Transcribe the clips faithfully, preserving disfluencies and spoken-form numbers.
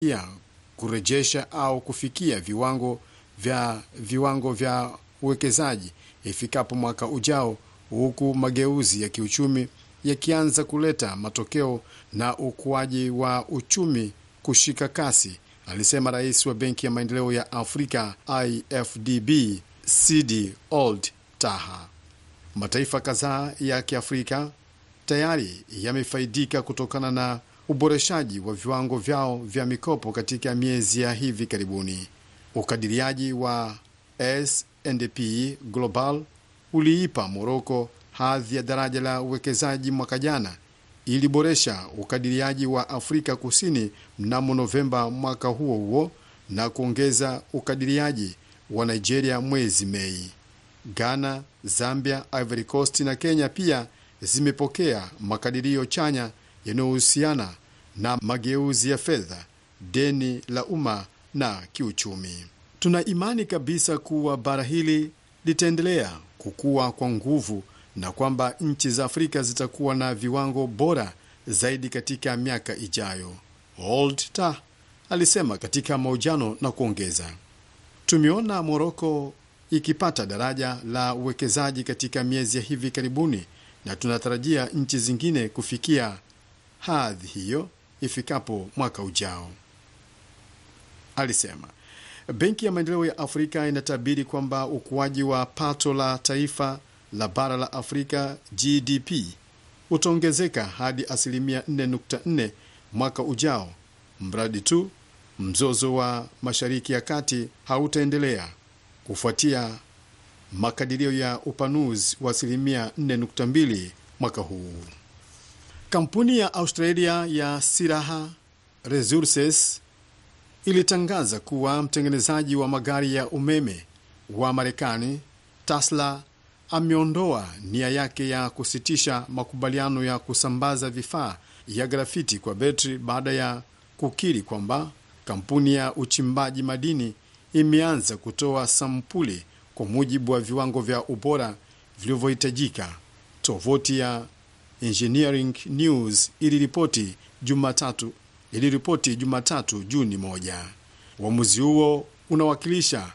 ya kurejesha au kufikia viwango vya viwango vya uwekezaji ifikapo mwaka ujao, huku mageuzi ya kiuchumi yakianza kuleta matokeo na ukuaji wa uchumi kushika kasi, alisema rais wa Benki ya Maendeleo ya Afrika I F D B Sidi Ould Taha. Mataifa kadhaa ya Kiafrika tayari yamefaidika kutokana na uboreshaji wa viwango vyao vya mikopo katika miezi ya hivi karibuni. Ukadiriaji wa S and P Global uliipa Morocco hadhi ya daraja la uwekezaji mwaka jana, iliboresha ukadiriaji wa Afrika Kusini mnamo Novemba mwaka huo huo na kuongeza ukadiriaji wa Nigeria mwezi Mei. Ghana, Zambia, Ivory Coast na Kenya pia zimepokea makadirio chanya yanayohusiana na mageuzi ya fedha, deni la umma na kiuchumi. Tuna imani kabisa kuwa bara hili litaendelea kukua kwa nguvu na kwamba nchi za Afrika zitakuwa na viwango bora zaidi katika miaka ijayo, Ould Tah alisema katika mahojiano na kuongeza, tumeona Morocco ikipata daraja la uwekezaji katika miezi ya hivi karibuni na tunatarajia nchi zingine kufikia hadhi hiyo ifikapo mwaka ujao, alisema. Benki ya Maendeleo ya Afrika inatabiri kwamba ukuaji wa pato la taifa la bara la Afrika G D P utaongezeka hadi asilimia nne nukta nne mwaka ujao, mradi tu mzozo wa Mashariki ya Kati hautaendelea, kufuatia makadirio ya upanuzi wa asilimia nne nukta mbili mwaka huu. Kampuni ya Australia ya Siraha Resources ilitangaza kuwa mtengenezaji wa magari ya umeme wa Marekani Tesla ameondoa nia yake ya kusitisha makubaliano ya kusambaza vifaa ya grafiti kwa betri baada ya kukiri kwamba kampuni ya uchimbaji madini imeanza kutoa sampuli kwa mujibu wa viwango vya ubora vilivyohitajika. Tovuti ya Engineering News iliripoti Jumatatu iliripoti Jumatatu Juni moja. Uamuzi huo unawakilisha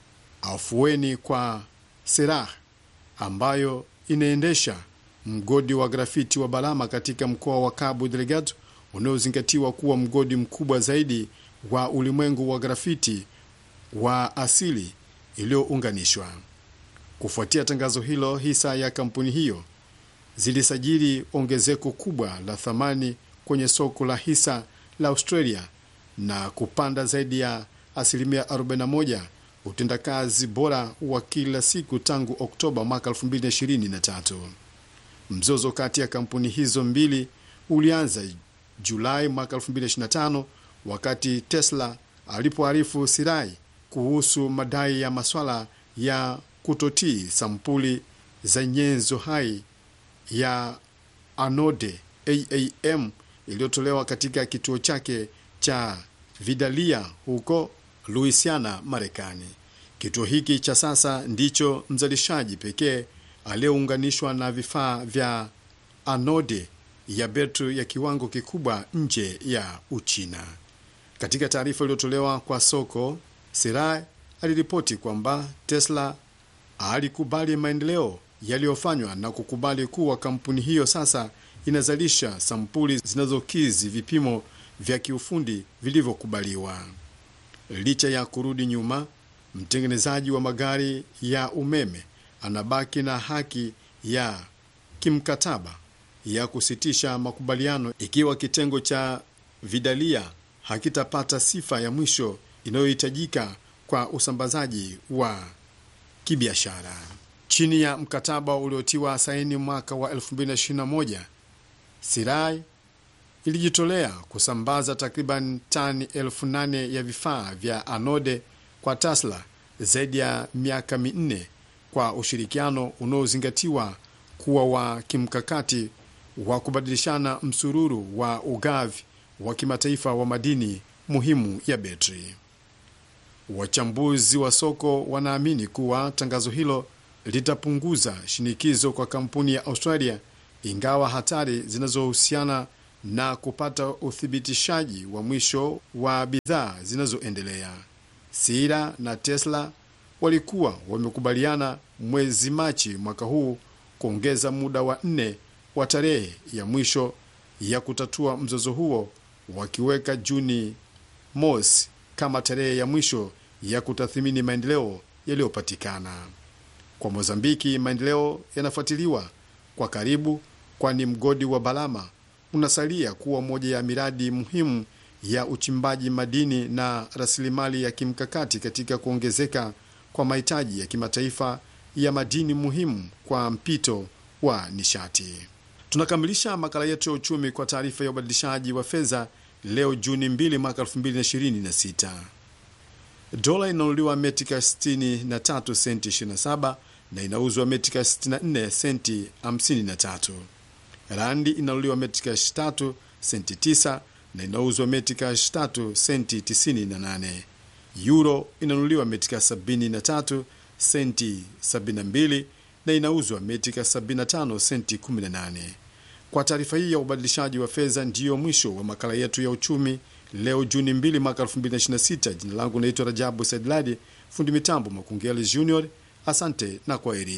afueni kwa Sirah ambayo inaendesha mgodi wa grafiti wa Balama katika mkoa wa Cabo Delgado, unaozingatiwa kuwa mgodi mkubwa zaidi wa ulimwengu wa grafiti wa asili iliyounganishwa. Kufuatia tangazo hilo, hisa ya kampuni hiyo zilisajili ongezeko kubwa la thamani kwenye soko la hisa la Australia na kupanda zaidi ya asilimia arobaini na moja, utendakazi bora wa kila siku tangu Oktoba mwaka elfu mbili ishirini na tatu. Mzozo kati ya kampuni hizo mbili ulianza Julai mwaka elfu mbili ishirini na tano wakati Tesla alipoarifu Sirai kuhusu madai ya maswala ya kutotii sampuli za nyenzo hai ya anode A A M iliyotolewa katika kituo chake cha Vidalia huko Louisiana, Marekani. Kituo hiki cha sasa ndicho mzalishaji pekee aliyeunganishwa na vifaa vya anode ya betri ya kiwango kikubwa nje ya Uchina. Katika taarifa iliyotolewa kwa soko, Sirai aliripoti kwamba Tesla alikubali maendeleo yaliyofanywa na kukubali kuwa kampuni hiyo sasa inazalisha sampuli zinazokidhi vipimo vya kiufundi vilivyokubaliwa. Licha ya kurudi nyuma, mtengenezaji wa magari ya umeme anabaki na haki ya kimkataba ya kusitisha makubaliano ikiwa kitengo cha Vidalia hakitapata sifa ya mwisho inayohitajika kwa usambazaji wa kibiashara. Chini ya mkataba uliotiwa saini mwaka wa elfu mbili ishirini na moja, Sirai ilijitolea kusambaza takriban tani elfu nane ya vifaa vya anode kwa Tesla zaidi ya miaka minne kwa ushirikiano unaozingatiwa kuwa wa kimkakati wa kubadilishana msururu wa ugavi wa kimataifa wa madini muhimu ya betri. Wachambuzi wa soko wanaamini kuwa tangazo hilo litapunguza shinikizo kwa kampuni ya Australia, ingawa hatari zinazohusiana na kupata uthibitishaji wa mwisho wa bidhaa zinazoendelea. Sira na Tesla walikuwa wamekubaliana mwezi Machi mwaka huu kuongeza muda wa nne wa tarehe ya mwisho ya kutatua mzozo huo, wakiweka Juni mosi kama tarehe ya mwisho ya kutathmini maendeleo yaliyopatikana. Kwa Mozambiki, maendeleo yanafuatiliwa kwa karibu, kwani mgodi wa Balama unasalia kuwa moja ya miradi muhimu ya uchimbaji madini na rasilimali ya kimkakati katika kuongezeka kwa mahitaji ya kimataifa ya madini muhimu kwa mpito wa nishati. Tunakamilisha makala yetu ya uchumi kwa taarifa ya ubadilishaji wa fedha leo Juni mbili mwaka elfu mbili na ishirini na sita. Dola inanunuliwa metika sitini na tatu senti ishirini na saba na inauzwa metika sitini na nne senti hamsini na tatu. Randi inanunuliwa metika tatu senti tisa na inauzwa metika tatu senti tisini na nane. Euro inanunuliwa metika sabini na tatu senti sabini na mbili na inauzwa metika sabini na tano senti kumi na nane. Kwa taarifa hii ya ubadilishaji wa fedha, ndiyo mwisho wa makala yetu ya uchumi leo Juni mbili mwaka elfu mbili na ishirini na sita. Jina langu naitwa Rajabu Saidladi, fundi mitambo Makungeli Junior. Asante na kwaheri.